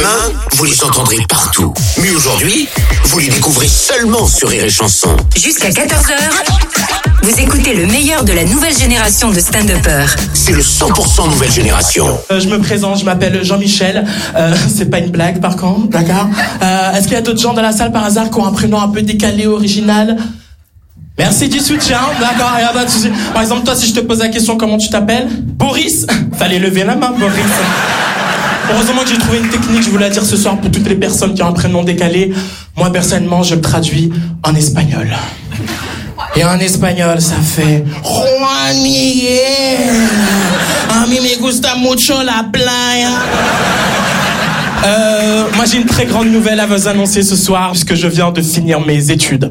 Demain, vous les entendrez partout. Mais aujourd'hui, vous les découvrez seulement sur Rire et Chanson. Jusqu'à 14h, vous écoutez le meilleur de la nouvelle génération de stand-uppers. C'est le 100% nouvelle génération. Je me présente, je m'appelle Jean-Michel. C'est pas une blague par contre, d'accord. Est-ce qu'il y a d'autres gens dans la salle par hasard qui ont un prénom un peu décalé, original? Merci du soutien, d'accord, y a pas de souci. Par exemple, toi, si je te pose la question, comment tu t'appelles? Boris. Fallait lever la main, Boris. Heureusement que j'ai trouvé une technique, je voulais la dire ce soir pour toutes les personnes qui ont un prénom décalé. Moi, personnellement, je le traduis en espagnol. Et en espagnol, ça fait Juan Miguel. A mí me gusta mucho la playa. Moi, j'ai une très grande nouvelle à vous annoncer ce soir, puisque je viens de finir mes études.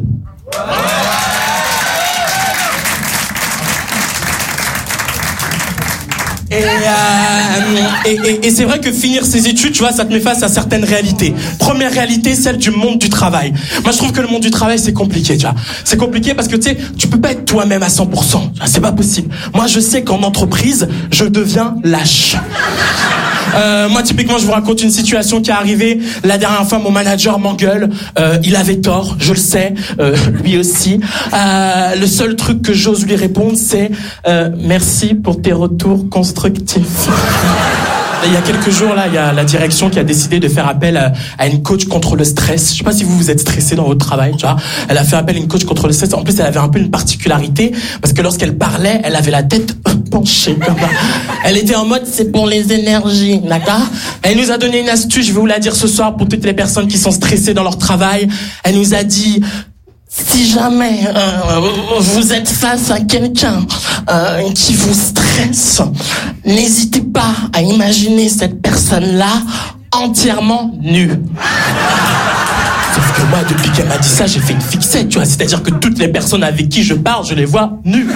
Et c'est vrai que finir ses études, tu vois, ça te met face à certaines réalités. Première réalité, celle du monde du travail. Moi, je trouve que le monde du travail, c'est compliqué, tu vois. C'est compliqué parce que, tu sais, tu peux pas être toi-même à 100%. C'est pas possible. Moi, je sais qu'en entreprise, je deviens lâche. Moi, typiquement, je vous raconte une situation qui est arrivée. La dernière fois, mon manager m'engueule. Il avait tort, je le sais. Lui aussi. Le seul truc que j'ose lui répondre, c'est merci pour tes retours constructifs. Il y a quelques jours, là, il y a la direction qui a décidé de faire appel à une coach contre le stress. Je sais pas si vous êtes stressé dans votre travail, tu vois. Elle a fait appel à une coach contre le stress. En plus, elle avait un peu une particularité parce que lorsqu'elle parlait, elle avait la tête penchée comme ça. Elle était en mode c'est pour les énergies, d'accord. Elle nous a donné une astuce, je vais vous la dire ce soir pour toutes les personnes qui sont stressées dans leur travail. Elle nous a dit si jamais vous êtes face à quelqu'un qui vous stresse, n'hésitez pas à imaginer cette personne-là entièrement nue. Sauf que moi, depuis qu'elle m'a dit ça, j'ai fait une fixette, tu vois. C'est-à-dire que toutes les personnes avec qui je parle, je les vois nues.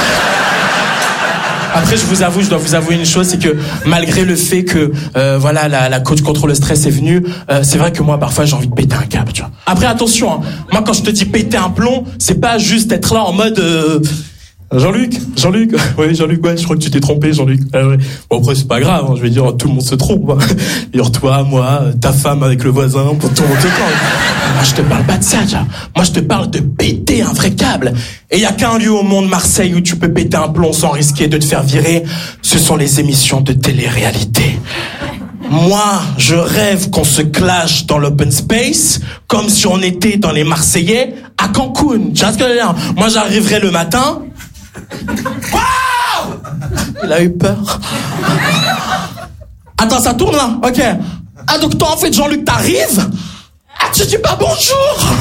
Après, je dois vous avouer une chose, c'est que malgré le fait que voilà la coach contre le stress est venue, c'est vrai que moi parfois j'ai envie de péter un câble, tu vois. Après attention, hein, moi quand je te dis péter un plomb, c'est pas juste être là en mode Jean-Luc, oui Jean-Luc, ouais, je crois que tu t'es trompé, Jean-Luc. Ouais. Bon après c'est pas grave, hein, je vais dire tout le monde se trompe. Hein. Dire toi, moi, ta femme avec le voisin, pour tout le monde se trompe. Moi je te parle pas de ça, tu vois. Moi je te parle de péter un vrai câble. Et y a qu'un lieu au monde, Marseille, où tu peux péter un plomb sans risquer de te faire virer, ce sont les émissions de télé-réalité. Moi, je rêve qu'on se clash dans l'open space, comme si on était dans les Marseillais à Cancun. Tu vois ce que je veux dire? Moi j'arriverai le matin. Wow! Il a eu peur. Attends, ça tourne là? Ok. Ah, donc toi, en fait, Jean-Luc, t'arrives? Ah, tu dis pas bonjour?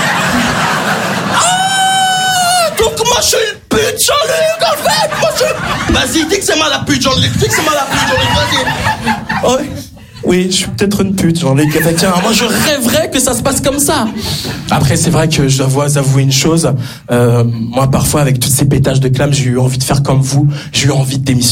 Ah, donc moi, je suis une pute, Jean-Luc, en fait! Moi, Vas-y, dis que c'est moi la pute, Jean-Luc. Dis que c'est moi la pute, Jean-Luc, vas-y. Oh, oui, je suis peut-être une pute, Jean-Luc. Effectivement, moi, je rêverais que ça se passe comme ça. Après, c'est vrai que je dois vous avouer une chose. Moi, parfois, avec tous ces pétages de clames, j'ai eu envie de faire comme vous. J'ai eu envie de démissionner.